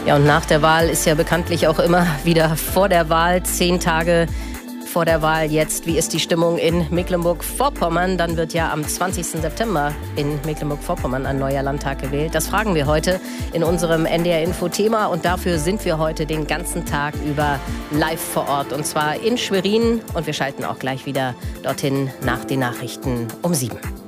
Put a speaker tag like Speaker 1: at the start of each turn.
Speaker 1: Ja, und nach der Wahl ist ja bekanntlich auch immer wieder vor der Wahl, 10 Tage vor der Wahl jetzt. Wie ist die Stimmung in Mecklenburg-Vorpommern? Dann wird ja am 20. September in Mecklenburg-Vorpommern ein neuer Landtag gewählt. Das fragen wir heute in unserem NDR-Info-Thema und dafür sind wir heute den ganzen Tag über live vor Ort und zwar in Schwerin und wir schalten auch gleich wieder dorthin nach den Nachrichten um 7.